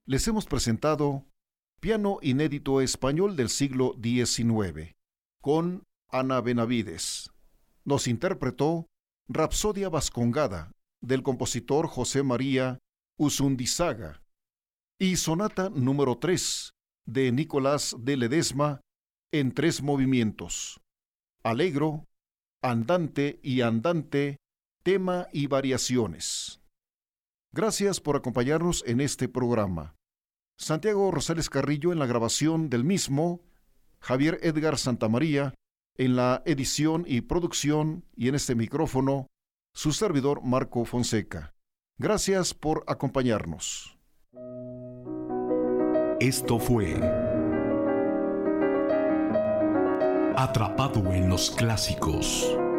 les hemos presentado Piano Inédito Español del siglo XIX, con Ana Benavides. Nos interpretó Rapsodia Vascongada, del compositor José María Usundizaga, y Sonata número 3, de Nicolás de Ledesma, en 3 movimientos: Allegro, Andante y Andante, tema y variaciones. Gracias por acompañarnos en este programa. Santiago Rosales Carrillo en la grabación del mismo, Javier Edgar Santamaría en la edición y producción, y en este micrófono, su servidor Marco Fonseca. Gracias por acompañarnos. Esto fue Atrapado en los Clásicos.